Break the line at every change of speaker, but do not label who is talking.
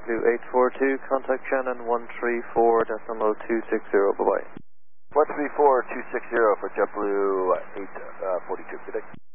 JetBlue 842, contact Shannon 134.260, bye-bye.
134.260 for JetBlue 842, good day.